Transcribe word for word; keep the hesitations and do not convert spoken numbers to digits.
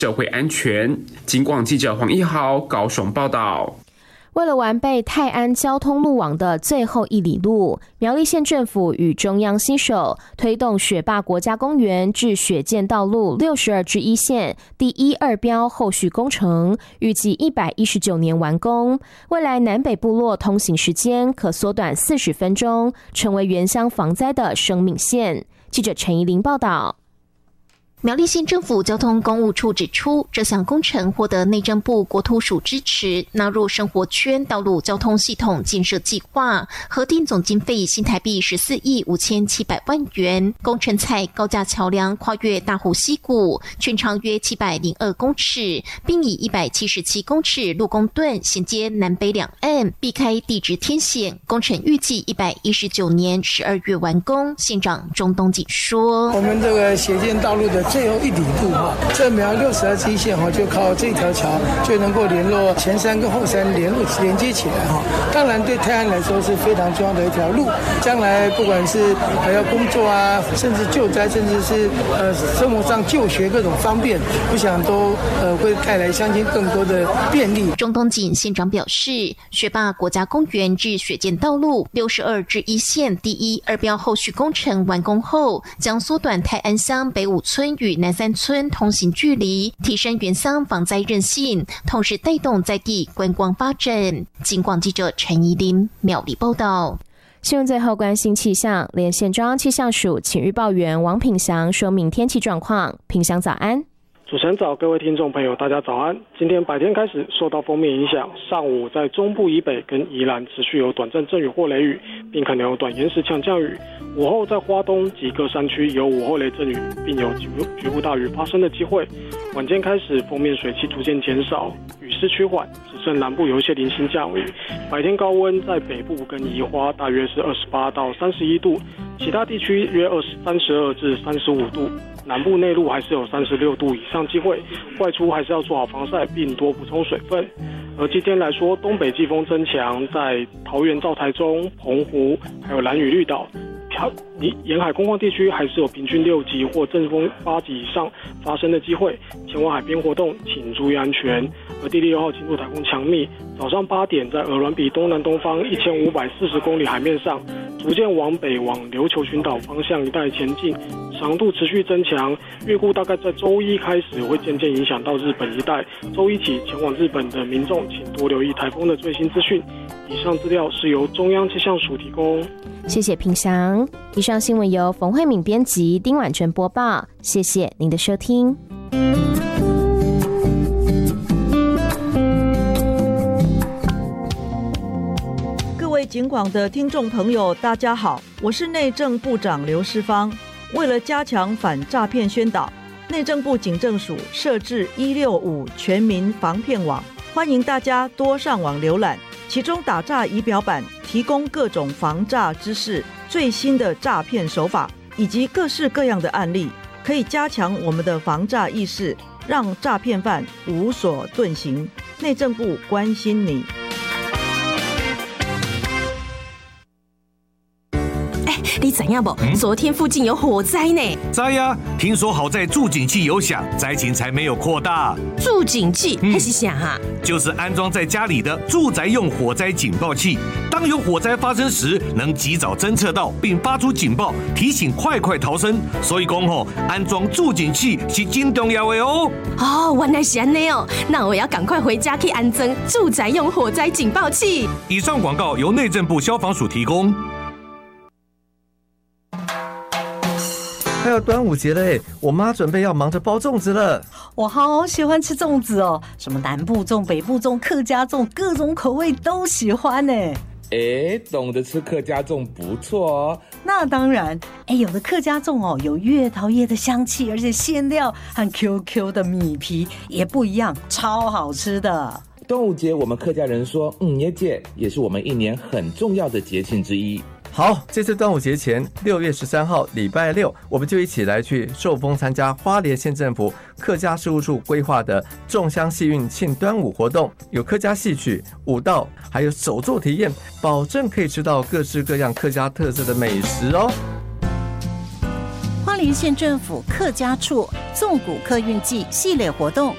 社会安全。警广记者黄一豪高雄报道。 为了完备泰安交通路网的最后一里路，苗栗县政府与中央携手，推动雪霸国家公园至雪见道路六十二至一线第一二标后续工程，预计一百一十九年完工。未来南北部落通行时间可缩短四十分钟，成为原乡防灾的生命线。记者陈怡玲报道。 苗栗县政府交通公务处指出，这项工程获得内政部国土署支持，纳入生活圈道路交通系统建设计划，核定总经费新台币十四亿五千七百万元。工程采高架桥梁跨越大湖溪谷，全长约七百零二公尺，并以一百七十七公尺路公盾衔接南北两岸，避开地质天险。工程预计一百一十九年十二月完工。县长钟东锦说：“ 我们这个协建道路的最后一里路哈，这苗六十二支线哈，就靠这条桥就能够联络前山跟后山连络连接起来哈。当然对泰安来说是非常重要的一条路，将来不管是还要工作啊，甚至救灾，甚至是呃生活上就学各种方便，我想都呃会带来乡亲更多的便利。” 钟东锦县长表示，雪霸国家公园至雪见道路六十二至一线第一二标后续工程完工后，将缩短泰安乡北五村与南三村通行距离，提升原乡防灾韧性，同时带动在地观光发展。警广记者陈怡琳苗栗报道。 新闻最后关心气象，连线中央气象署请预报员王品祥说明天气状况。品祥早安。 主持人早，各位听众朋友，大家早安。今天白天开始受到锋面影响，上午在中部以北跟宜兰持续有短暂阵雨或雷雨，并可能有短延时强降雨。午后在花东及各山区有午后雷阵雨，并有局部局部大雨发生的机会。晚间开始锋面水汽逐渐减少，雨势趋缓，只剩南部有一些零星降雨。白天高温在北部跟宜花大约是二十八到三十一度，其他地区约三十二至三十五度。南部内陆还是有三十六度以上机会，外出还是要做好防晒，并多补充水分。而今天来说，东北季风增强，在桃园到台中、澎湖还有兰屿绿岛沿海空旷地区还是有平均六级或阵风八级以上发生的机会，前往海边活动请注意安全。而第六号轻度台风强密，早上八点在鹅銮鼻东南东方一千五百四十公里海面上，逐渐往北往琉球群岛方向一带前进，强度持续增强，预估大概在周一开始会渐渐影响到日本一带。周一起前往日本的民众请多留意台风的最新资讯。以上资料是由中央气象署提供。 谢谢品祥。以上新闻由冯慧敏编辑，丁婉珍播报。谢谢您的收听。 各位警广的听众朋友，大家好，我是内政部长刘世芳。为了加强反诈骗宣导，内政部警政署设置一六五全民防骗网，欢迎大家多上网浏览。其中打诈仪表板提供各种防诈知识、最新的诈骗手法以及各式各样的案例，可以加强我们的防诈意识，让诈骗犯无所遁形。内政部关心你。 你知影不？嗯、昨天附近有火灾呢。 知呀，听说好在助警器有响，灾情才没有扩大。 助警器还是啥啊？ 就是安装在家里的住宅用火灾警报器，当有火灾发生时，能及早侦测到并发出警报，提醒快快逃生。所以讲吼，安装助警器是真重要的哦。 哦，原来是安尼哦，那我要赶快回家去安装住宅用火灾警报器。 以上广告由内政部消防署提供。 还有端午节嘞，我妈准备要忙着包粽子了。 我好喜欢吃粽子哦，什么南部粽、北部粽、客家粽，各种口味都喜欢呢。 哎，懂得吃客家粽不错哦。 那当然，哎，有的客家粽哦，有月桃叶的香气，而且馅料和 Q Q 的米皮也不一样，超好吃的。 端午节我们客家人说嗯耶节，也是我们一年很重要的节庆之一。 好，这次端午节前六月十三号礼拜六，我们就一起来去寿丰参加花莲县政府客家事务处规划的众香戏韵庆端午活动，有客家戏曲、舞蹈，还有手作体验，保证可以吃到各式各样客家特色的美食哦。 花莲县政府客家处纵谷客运季系列活动